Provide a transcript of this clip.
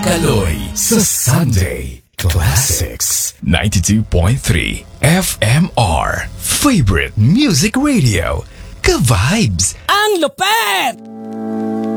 Kaloy sa Sunday Classics 92.3 FMR Favorite Music Radio. Ka-vibes! Ang lupet!